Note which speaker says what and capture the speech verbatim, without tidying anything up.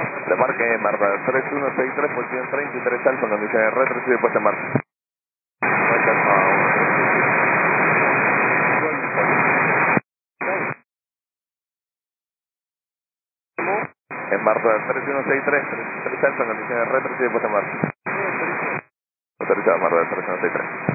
Speaker 1: Le marque Marta tres uno seis tres, posición treinta y tres Alfa, condición de retro, y puesta en marcha. En Marta tres uno seis tres, treinta y tres Alfa, condición de retro, y puesta en marcha. Autorizado Marta tres uno seis tres.